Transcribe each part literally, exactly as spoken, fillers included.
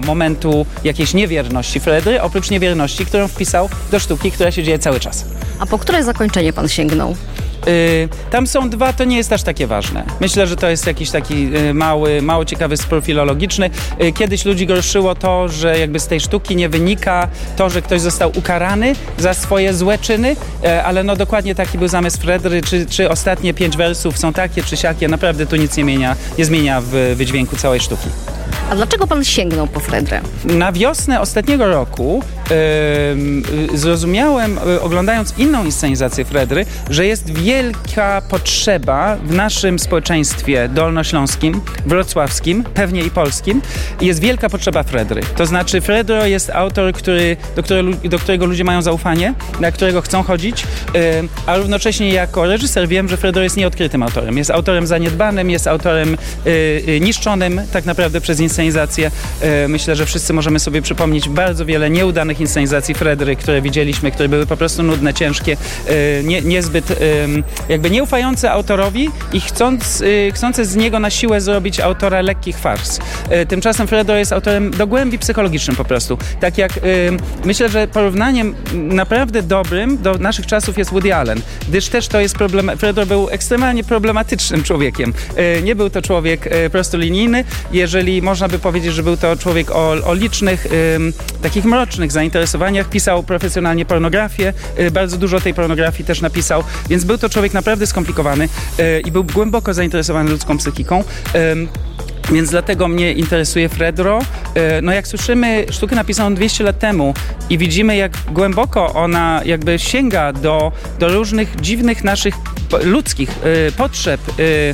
momentu jakiejś niewierności Fredry, oprócz niewierności, którą wpisał do sztuki, która się dzieje cały czas. A po które zakończenie pan sięgnął? Yy, tam są dwa, to nie jest aż takie ważne. Myślę, że to jest jakiś taki yy, mały, mało ciekawy spór filologiczny. Yy, kiedyś ludzi gorszyło to, że jakby z tej sztuki nie wynika to, że ktoś został ukarany za swoje złe czyny, yy, ale no dokładnie taki był zamysł Fredry, czy, czy ostatnie pięć wersów są takie, czy siakie, naprawdę tu nic nie zmienia, nie zmienia w wydźwięku całej sztuki. A dlaczego pan sięgnął po Fredrę? Na wiosnę ostatniego roku yy, zrozumiałem, yy, oglądając inną inscenizację Fredry, że jest wielka potrzeba w naszym społeczeństwie dolnośląskim, wrocławskim, pewnie i polskim, jest wielka potrzeba Fredry. To znaczy Fredro jest autor, który, do, którego, do którego ludzie mają zaufanie, na którego chcą chodzić, yy, a równocześnie jako reżyser wiem, że Fredro jest nieodkrytym autorem. Jest autorem zaniedbanym, jest autorem yy, yy, niszczonym tak naprawdę przez inscenizację. Myślę, że wszyscy możemy sobie przypomnieć bardzo wiele nieudanych inscenizacji Fredry, które widzieliśmy, które były po prostu nudne, ciężkie, nie, niezbyt jakby nieufające autorowi i chcąc, chcące z niego na siłę zrobić autora lekkich fars. Tymczasem Fredro jest autorem do głębi psychologicznym po prostu. Tak jak myślę, że porównaniem naprawdę dobrym do naszych czasów jest Woody Allen, gdyż też to jest problem. Fredro był ekstremalnie problematycznym człowiekiem. Nie był to człowiek prostolinijny, jeżeli można by powiedzieć, że był to człowiek o, o licznych, ym, takich mrocznych zainteresowaniach. Pisał profesjonalnie pornografię, y, bardzo dużo tej pornografii też napisał, więc był to człowiek naprawdę skomplikowany y, i był głęboko zainteresowany ludzką psychiką. Ym, Więc dlatego mnie interesuje Fredro. No jak słyszymy sztukę napisaną dwieście lat temu i widzimy, jak głęboko ona jakby sięga do, do różnych dziwnych naszych ludzkich y, potrzeb,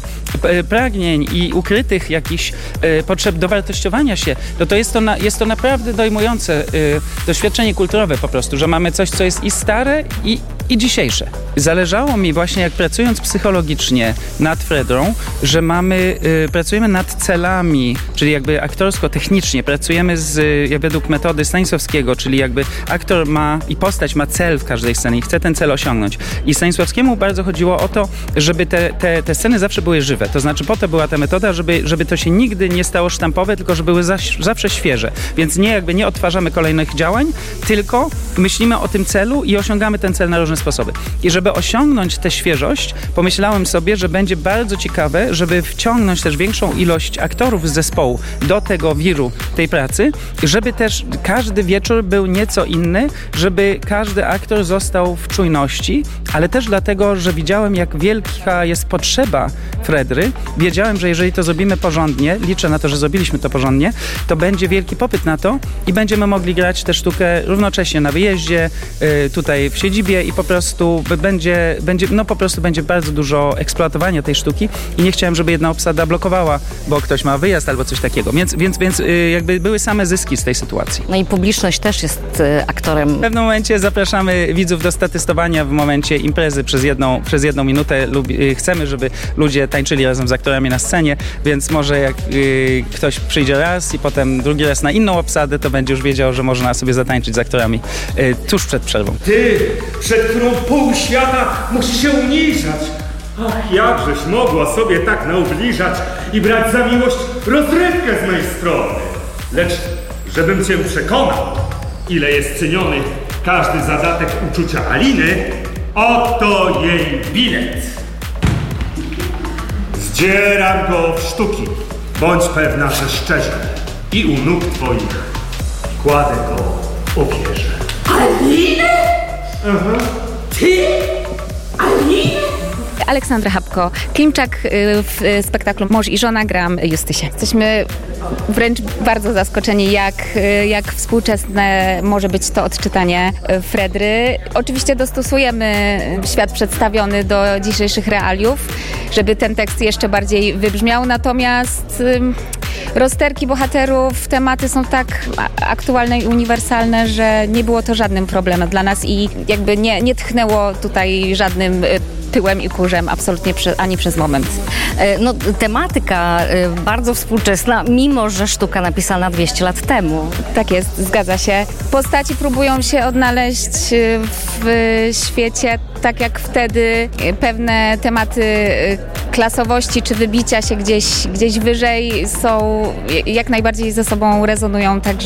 y, pragnień i ukrytych jakichś y, potrzeb dowartościowania się, no to jest to, na, jest to naprawdę dojmujące y, doświadczenie kulturowe po prostu, że mamy coś, co jest i stare, i, i dzisiejsze. Zależało mi właśnie, jak pracując psychologicznie nad Fredrą, że mamy, y, pracujemy nad celami, czyli jakby aktorsko-technicznie pracujemy z, jak według metody Stanisławskiego, czyli jakby aktor ma i postać ma cel w każdej scenie i chce ten cel osiągnąć. I Stanisławskiemu bardzo chodziło o to, żeby te, te, te sceny zawsze były żywe. To znaczy po to była ta metoda, żeby, żeby to się nigdy nie stało sztampowe, tylko żeby były za, zawsze świeże. Więc nie jakby nie odtwarzamy kolejnych działań, tylko myślimy o tym celu i osiągamy ten cel na różne sposoby. I żeby osiągnąć tę świeżość, pomyślałem sobie, że będzie bardzo ciekawe, żeby wciągnąć też większą ilość aktorów z zespołu do tego wiru tej pracy, żeby też każdy wieczór był nieco inny, żeby każdy aktor został w czujności, ale też dlatego, że widziałem, jak wielka jest potrzeba Fredry. Wiedziałem, że jeżeli to zrobimy porządnie, liczę na to, że zrobiliśmy to porządnie, to będzie wielki popyt na to i będziemy mogli grać tę sztukę równocześnie na wyjeździe, tutaj w siedzibie i po prostu będzie, będzie, no po prostu będzie bardzo dużo eksploatowania tej sztuki i nie chciałem, żeby jedna obsada blokowała, bo ktoś ma wyjazd albo coś takiego. Więc, więc, więc jakby były same zyski z tej sytuacji. No i publiczność też jest aktorem. W pewnym momencie zapraszamy widzów do statystowania w momencie imprezy przez jedną, przez jedną minutę. Lubi, chcemy, żeby ludzie tańczyli razem z aktorami na scenie, więc może jak y, ktoś przyjdzie raz i potem drugi raz na inną obsadę, to będzie już wiedział, że można sobie zatańczyć z aktorami y, tuż przed przerwą. Ty, przed którą pół świata musi się uniżać. Ach, jakżeś mogła sobie tak naubliżać i brać za miłość rozrywkę z mojej strony. Lecz, żebym cię przekonał, ile jest ceniony każdy zadatek uczucia Aliny, oto jej bilet. Zdzieram go w sztuki. Bądź pewna, że szczerze. I u nóg twoich kładę go w ofierze. Aliny? Aha. Ty? Aliny? Aleksandra Habko, Klimczak w spektaklu Mąż i żona, gram Justysię. Jesteśmy wręcz bardzo zaskoczeni, jak, jak współczesne może być to odczytanie Fredry. Oczywiście dostosujemy świat przedstawiony do dzisiejszych realiów, żeby ten tekst jeszcze bardziej wybrzmiał, natomiast rozterki bohaterów, tematy są tak aktualne i uniwersalne, że nie było to żadnym problemem dla nas i jakby nie, nie tchnęło tutaj żadnym pyłem i kurzem absolutnie przy, ani przez moment. E, No, tematyka e, bardzo współczesna, mimo że sztuka napisana dwieście lat temu. Tak jest, zgadza się. Postaci próbują się odnaleźć y, w świecie tak jak wtedy. Y, Pewne tematy y, klasowości czy wybicia się gdzieś, gdzieś wyżej są, y, jak najbardziej ze sobą rezonują, także